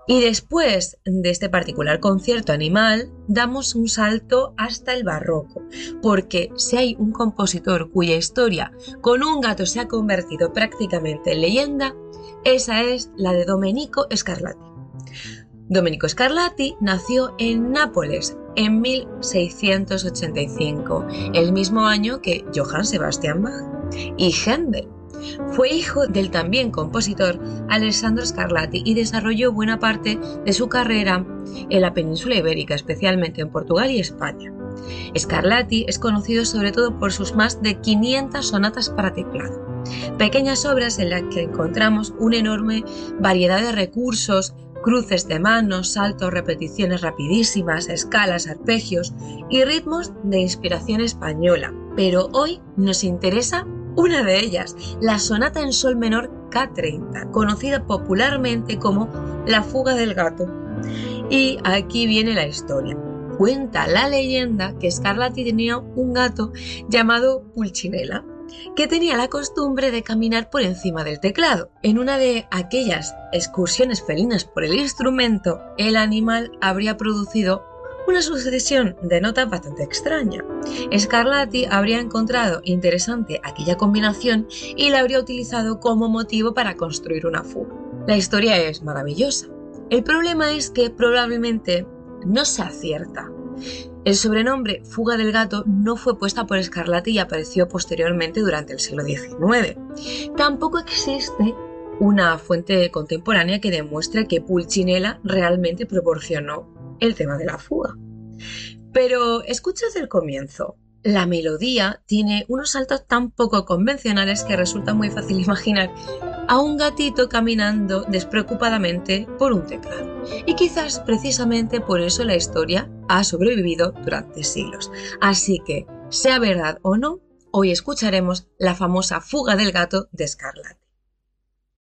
Y después de este particular concierto animal, damos un salto hasta el barroco, porque si hay un compositor cuya historia con un gato se ha convertido prácticamente en leyenda, esa es la de Domenico Scarlatti. Domenico Scarlatti nació en Nápoles en 1685, el mismo año que Johann Sebastian Bach y Händel. Fue hijo del también compositor Alessandro Scarlatti y desarrolló buena parte de su carrera en la península ibérica, especialmente en Portugal y España. Scarlatti es conocido sobre todo por sus más de 500 sonatas para teclado, pequeñas obras en las que encontramos una enorme variedad de recursos, cruces de manos, saltos, repeticiones rapidísimas, escalas, arpegios y ritmos de inspiración española. Pero hoy nos interesa una de ellas, la sonata en sol menor K30, conocida popularmente como la fuga del gato. Y aquí viene la historia. Cuenta la leyenda que Scarlatti tenía un gato llamado Pulcinella, que tenía la costumbre de caminar por encima del teclado. En una de aquellas excursiones felinas por el instrumento, el animal habría producido una sucesión de notas bastante extraña. Scarlatti habría encontrado interesante aquella combinación y la habría utilizado como motivo para construir una fuga. La historia es maravillosa. El problema es que probablemente no se acierta. El sobrenombre fuga del gato no fue puesta por Scarlatti y apareció posteriormente durante el siglo XIX. Tampoco existe una fuente contemporánea que demuestre que Pulcinella realmente proporcionó el tema de la fuga. Pero escucha desde el comienzo. La melodía tiene unos saltos tan poco convencionales que resulta muy fácil imaginar a un gatito caminando despreocupadamente por un teclado. Y quizás precisamente por eso la historia ha sobrevivido durante siglos. Así que, sea verdad o no, hoy escucharemos la famosa fuga del gato de Scarlatti.